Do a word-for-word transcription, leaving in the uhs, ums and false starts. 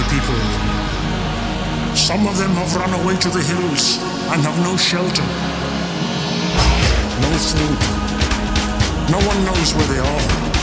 people. Some of them have run away to the hills and have no shelter, no food. No one knows where they are.